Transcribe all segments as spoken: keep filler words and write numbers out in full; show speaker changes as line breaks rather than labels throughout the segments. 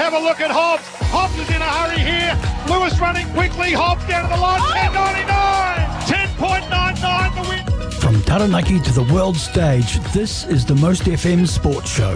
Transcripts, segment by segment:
have a look at Hobbs. Hobbs is in a hurry here. Lewis running quickly. Hobbs down to the line. ten ninety-nine. ten point nine nine the win.
From Taranaki to the world stage, this is the Most F M Sports Show.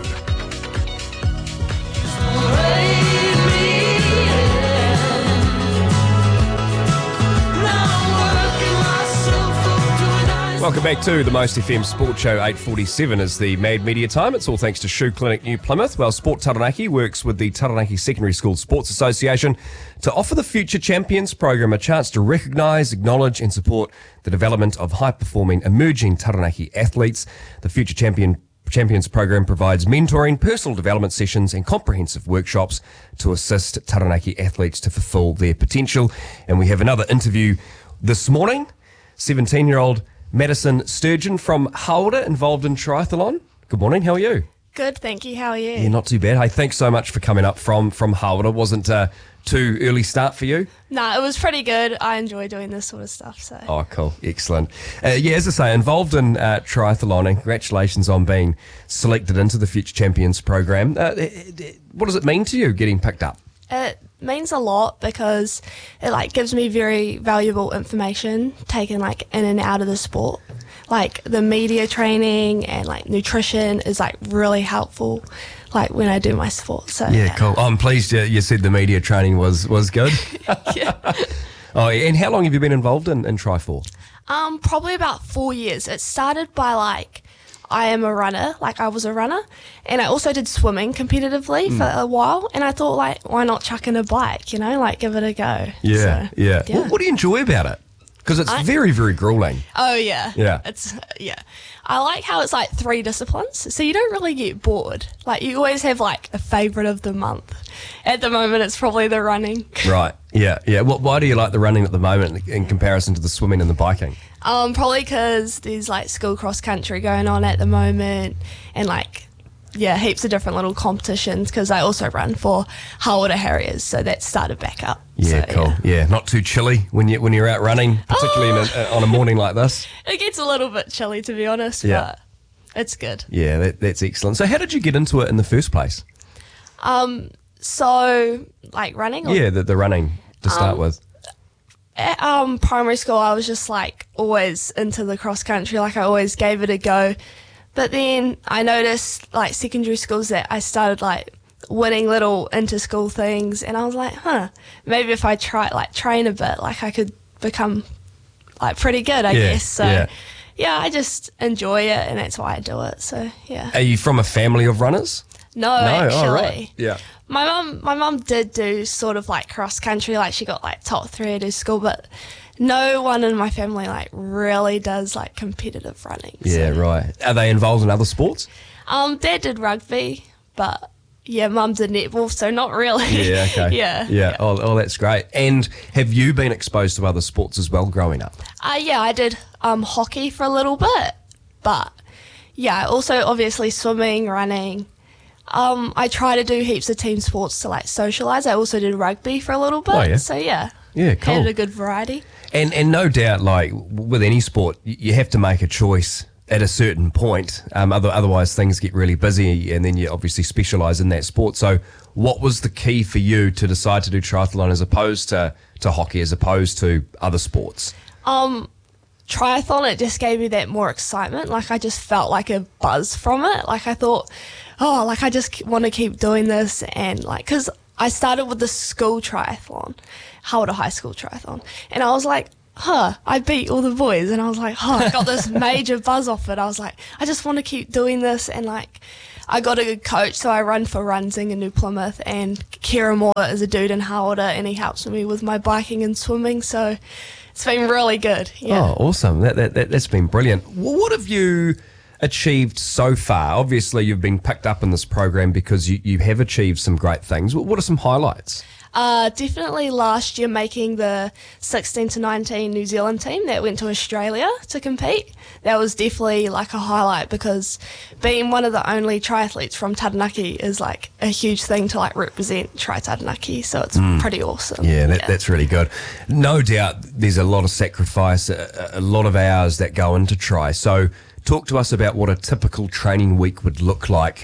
Welcome back to the Most F M Sports Show. Eight forty-seven is the Mad Media time. It's all thanks to Shoe Clinic New Plymouth. Well, Sport Taranaki works with the Taranaki Secondary School Sports Association to offer the Future Champions program a chance to recognise, acknowledge and support the development of high-performing emerging Taranaki athletes. The Future Champion Champions program provides mentoring, personal development sessions and comprehensive workshops to assist Taranaki athletes to fulfil their potential. And we have another interview this morning. seventeen-year-old Madison Sturgeon from Hawera, involved in triathlon. Good morning, how are you?
Good, thank you. How are you?
Yeah, not too bad. Hey, thanks so much for coming up from, from Hawera. Wasn't uh, too early start for you?
No, it was pretty good. I enjoy doing this sort of stuff. So.
Oh, cool. Excellent. Uh, yeah, as I say, involved in uh, triathlon, and congratulations on being selected into the Future Champions program. Uh, what does it mean to you getting picked up?
It means a lot because it like gives me very valuable information taken like in and out of the sport. Like the media training and like nutrition is like really helpful like when I do my sport. So
yeah,
yeah.
Cool. I'm pleased you, you said the media training was, was good.
Yeah.
Oh, and how long have you been involved in, in Tri for?
Um, probably about four years. It started by like I am a runner, like I was a runner, and I also did swimming competitively mm. for a while, and I thought, like, why not chuck in a bike, you know, like give it a go.
Yeah,
so,
yeah.
yeah.
What, what do you enjoy about it? Because it's
I,
very, very grueling.
Oh, yeah.
Yeah.
It's, yeah. I like how it's like three disciplines, so you don't really get bored. Like, you always have like a favourite of the month. At the moment, it's probably the running.
Right, yeah, yeah. Well, why do you like the running at the moment in comparison to the swimming and the biking?
Um, probably because there's like school cross country going on at the moment, and like, yeah, heaps of different little competitions because I also run for Hawera Harriers, so that started back up.
Yeah,
so,
cool.
Yeah.
yeah, not too chilly when you when you're out running, particularly
oh.
in a, on a morning like this.
It gets a little bit chilly, to be honest,
yeah.
but it's good.
Yeah, that, that's excellent. So, how did you get into it in the first place?
Um, so like running. Or,
yeah, the the running to start
um,
with.
At um, primary school, I was just like always into the cross country. Like I always gave it a go. But then I noticed like secondary schools that I started like winning little inter-school things, and I was like, huh, maybe if I try like train a bit, like I could become like pretty good, I
yeah,
guess. So
yeah.
yeah, I just enjoy it, and that's why I do it. So yeah.
Are you from a family of runners?
No,
no,
actually.
oh, right. Yeah.
My mum, my mum did do sort of like cross country, like she got like top three at her school, but no one in my family like really does like competitive running.
Yeah,
so.
right. Are they involved in other sports?
Um, Dad did rugby, but yeah, Mum did netball, so not really.
Yeah, okay.
yeah,
yeah.
yeah.
Oh, oh, that's great. And have you been exposed to other sports as well growing up?
Uh, yeah, I did um hockey for a little bit, but yeah, also obviously swimming, running. Um, I try to do heaps of team sports to like socialise. I also did rugby for a little bit.
Oh, yeah.
So yeah.
Yeah, cool.
Had a good variety.
And and no doubt, like with any sport, you have to make a choice at a certain point. Um, other, otherwise, things get really busy, and then you obviously specialise in that sport. So, what was the key for you to decide to do triathlon as opposed to, to hockey, as opposed to other sports?
Um, triathlon, it just gave me that more excitement. Like I just felt like a buzz from it. Like I thought, oh, like I just want to keep doing this, and like because I started with the school triathlon, Hawera High School triathlon, and I was like, huh, I beat all the boys, and I was like, oh, I got this major buzz off it. I was like, I just want to keep doing this, and like I got a good coach, so I run for Runsing in New Plymouth, and Kieran Moore is a dude in Hawera, and he helps me with my biking and swimming, so it's been really good. Yeah.
Oh, awesome. That, that, that, that's been brilliant. Well, what have you achieved so far? Obviously, you've been picked up in this program because you, you have achieved some great things. What are some highlights?
Uh, definitely last year making the sixteen to nineteen New Zealand team that went to Australia to compete. That was definitely like a highlight because being one of the only triathletes from Taranaki is like a huge thing to like represent Tri Taranaki, so it's mm. pretty awesome.
Yeah, that, yeah, that's really good. No doubt there's a lot of sacrifice, a, a lot of hours that go into Tri. So talk to us about what a typical training week would look like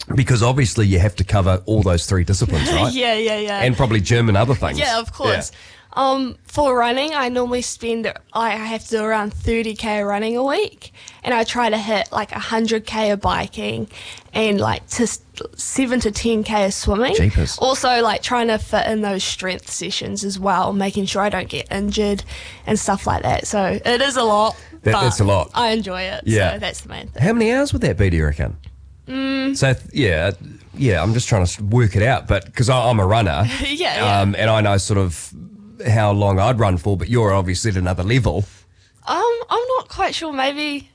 Because obviously you have to cover all those three disciplines, right?
yeah, yeah, yeah.
And probably gym and other things.
Yeah, of course.
Yeah.
Um, for running, I normally spend, I have to do around thirty K running a week, and I try to hit like one hundred K of biking and like to seven to ten K of swimming.
Jeepers.
Also, like trying to fit in those strength sessions as well, making sure I don't get injured and stuff like that. So it is a lot.
That-
but
that's a lot.
I enjoy it.
Yeah.
So that's the main thing.
How many hours would that be, do you reckon? Mm. So, th- yeah, yeah, I'm just trying to work it out, but because I'm a runner.
yeah, yeah.
Um, and I know sort of how long I'd run for, but you're obviously at another level.
Um, I'm not quite sure. Maybe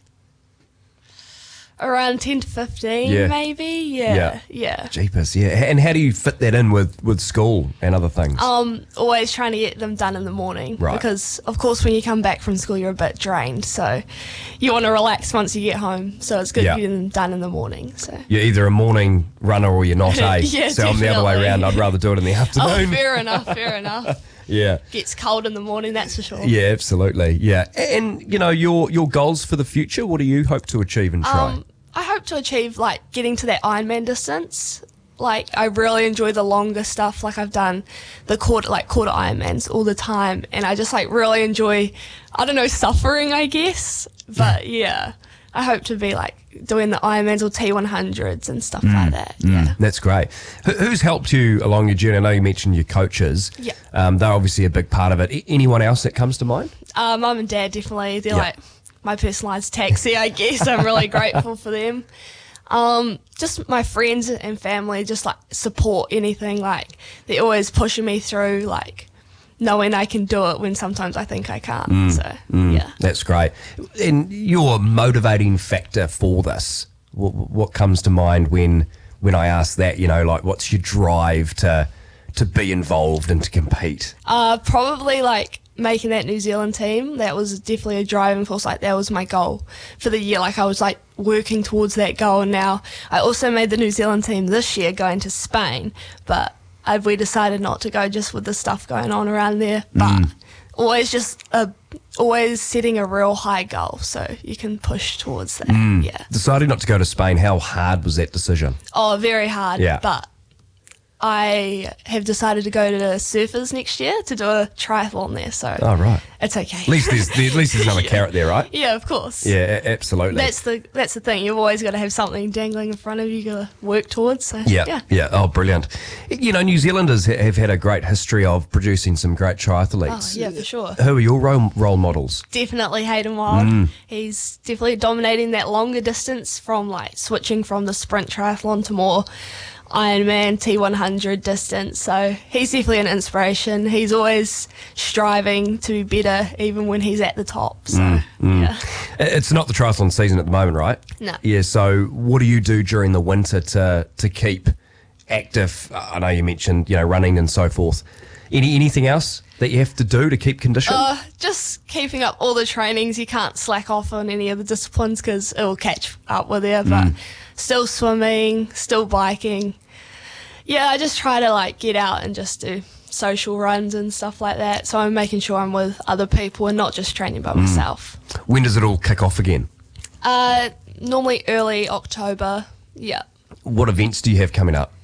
around ten to fifteen,
Yeah.
maybe. Yeah,
Yeah.
yeah.
Jeepers, yeah. And how do you fit that in with, with school and other things?
Um, always trying to get them done in the morning.
Right.
Because, of course, when you come back from school, you're a bit drained. So you want to relax once you get home. So it's good
Yeah.
getting them done in the morning. So.
You're either a morning runner or you're not, eh?
Yeah,
so I'm the other way
definitely.
around. I'd rather do it in the
Oh,
afternoon.
fair enough, fair enough.
Yeah.
Gets cold in the morning, that's for sure.
Yeah, absolutely. Yeah. And, you know, your your goals for the future, what do you hope to achieve and try?
Um, I hope to achieve like getting to that Ironman distance. Like I really enjoy the longer stuff. Like I've done the quarter, like quarter Ironmans all the time, and I just like really enjoy. I don't know, suffering, I guess. But yeah, I hope to be like doing the Ironmans or T one hundreds and stuff like that. Yeah.
That's great. Who- Who's helped you along your journey? I know you mentioned your coaches.
Yeah.
Um, they're obviously a big part of it. A- Anyone else that comes to mind?
Uh, Mum and Dad definitely. They're
Yeah.
like my personalised taxi, I guess. I'm really grateful for them. Um, just my friends and family just like support anything. Like they're always pushing me through, like knowing I can do it when sometimes I think I can't. So yeah.
That's great. And your motivating factor for this, what, what comes to mind when when I ask that? You know, like what's your drive to to be involved and to compete?
Uh, probably like making that New Zealand team. That was definitely a driving force. Like that was my goal for the year. Like I was like working towards that goal. And now I also made the New Zealand team this year going to Spain, but I, we decided not to go just with the stuff going on around there. But always just a, always setting a real high goal so you can push towards that. Yeah.
Deciding not to go to Spain, how hard was that decision?
Oh, very hard.
Yeah.
But I have decided to go to Surfers next year to do a triathlon there, so
Oh, right.
it's okay.
At least there's, at least there's another carrot there, right?
yeah, of course.
Yeah, a- absolutely.
That's the that's the thing. You've always got to have something dangling in front of you. You got to work towards. So
Yeah,
yeah.
yeah. Oh, brilliant. You know, New Zealanders ha- have had a great history of producing some great triathletes.
Oh, yeah, for sure.
Who are your role, role models?
Definitely Hayden Wild.
Mm.
He's definitely dominating that longer distance from like switching from the sprint triathlon to more Ironman T one hundred distance. So he's definitely an inspiration. He's always striving to be better even when he's at the top. So yeah.
It's not the triathlon season at the moment, right?
No.
Yeah, so what do you do during the winter to, to keep active? I know you mentioned, you know, running and so forth. Any Anything else that you have to do to keep condition?
Uh, just keeping up all the trainings. You can't slack off on any of the disciplines because it will catch up with you. But still swimming, still biking. Yeah, I just try to like get out and just do social runs and stuff like that. So I'm making sure I'm with other people and not just training by myself.
When does it all kick off again?
Uh, normally early October. Yeah.
What events do you have coming up?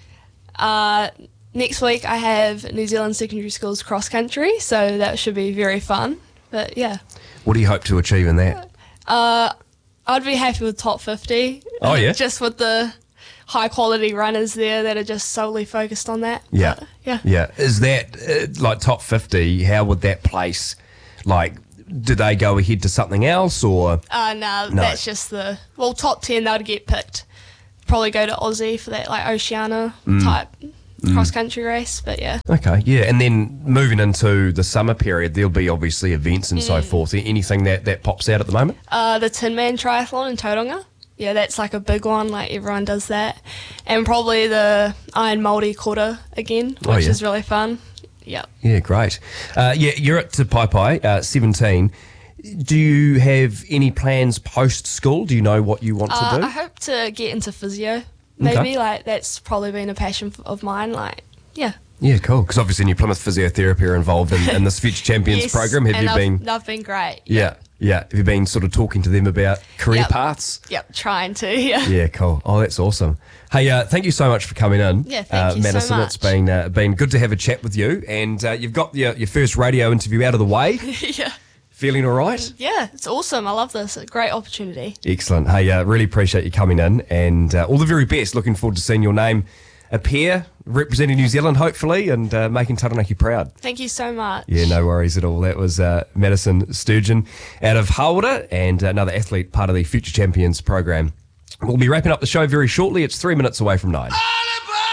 Uh, next week I have New Zealand Secondary Schools cross country, so that should be very fun. But yeah.
What do you hope to achieve in that?
Uh, I'd be happy with top fifty.
Oh, yeah?
Just with the high quality runners there that are just solely focused on that.
Yeah.
But, yeah.
Yeah. Is that uh, like top fifty? How would that place, like, do they go ahead to something else or?
Uh, no,
No.
that's just the, well, top ten, they'd get picked. Probably go to Aussie for that, like, Oceania
Mm.
type cross-country race, but yeah.
Okay, yeah. And then moving into the summer period, there'll be obviously events and so forth. Anything that, that pops out at the moment?
Uh, the Tin Man Triathlon in Tauranga. Yeah, that's like a big one, like everyone does that. And probably the Iron Māori quarter again, which
Oh, yeah.
is really fun. Yep.
Yeah, great. Uh, yeah, you're at Te Pai Pai, uh, seventeen. Do you have any plans post-school? Do you know what you want
Uh,
to do?
I hope to get into physio. Maybe
Okay.
like that's probably been a passion f- of mine. Like, yeah.
Yeah, cool. Because obviously in your Plymouth Physiotherapy are involved in, in this Future Champions
Yes,
program. Have
and
you
I've,
been?
I've been great.
Yeah. Yeah. Have you been sort of talking to them about career
Yep.
paths?
Yep, trying to, yeah.
Yeah, cool. Oh, that's awesome. Hey, uh, thank you so much for coming in.
Yeah, thank you so
Madison.
much.
It's been uh, been good to have a chat with you, and uh, you've got your, your first radio interview out of the way.
Yeah.
Feeling all right?
Yeah, it's awesome. I love this. A great opportunity.
Excellent. Hey, uh, really appreciate you coming in, and uh, all the very best. Looking forward to seeing your name appear, representing New Zealand, hopefully, and uh, making Taranaki proud.
Thank you so much.
Yeah, no worries at all. That was uh, Madison Sturgeon out of Hawera, and another athlete part of the Future Champions program. We'll be wrapping up the show very shortly. It's three minutes away from nine.